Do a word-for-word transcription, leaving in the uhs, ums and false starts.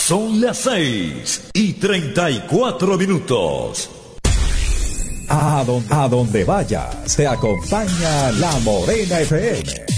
Son las seis y treinta y cuatro minutos. A donde, a donde vayas, te acompaña La Morena F M.